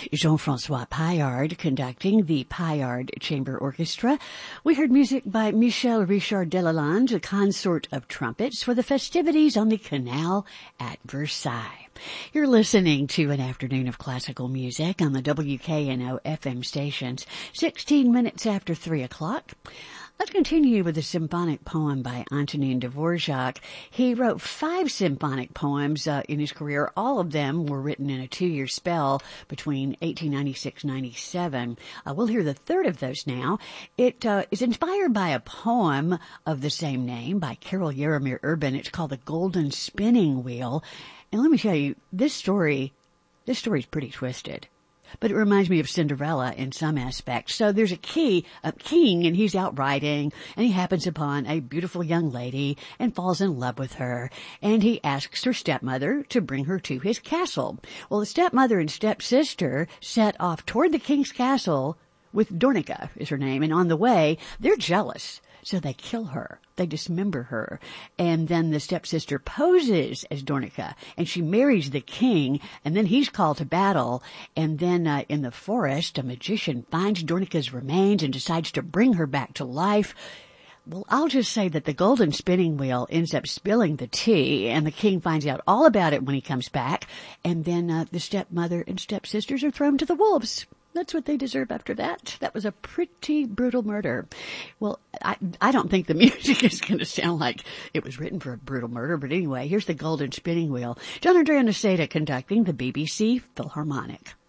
Jean-Francois Paillard conducting the Paillard Chamber Orchestra. We heard music by Michel Richard Delalande, a consort of trumpets, for the festivities on the canal at Versailles. You're listening to an afternoon of classical music on the WKNO FM stations, 16 minutes after 3 o'clock. Let's continue with a symphonic poem by Antonin Dvorak. He wrote 5 symphonic poems in his career. All of them were written in a 2-year spell between 1896-97. We'll hear the third of those now. It is inspired by a poem of the same name by Karel Jaromír Urban. It's called The Golden Spinning Wheel. And let me tell you, this story is pretty twisted. But it reminds me of Cinderella in some aspects. So there's a king, and he's out riding, and he happens upon a beautiful young lady and falls in love with her. And he asks her stepmother to bring her to his castle. Well, the stepmother and stepsister set off toward the king's castle with Dornica, is her name. And on the way, they're jealous. So they kill her. They dismember her. And then the stepsister poses as Dornica, and she marries the king, and then he's called to battle. And then in the forest, a magician finds Dornica's remains and decides to bring her back to life. Well, I'll just say that the golden spinning wheel ends up spilling the tea, and the king finds out all about it when he comes back. And then the stepmother and stepsisters are thrown to the wolves. That's what they deserve after that. That was a pretty brutal murder. Well, I don't think the music is going to sound like it was written for a brutal murder, but anyway, here's the Golden Spinning Wheel. Gian Andrea Niceta conducting the BBC Philharmonic.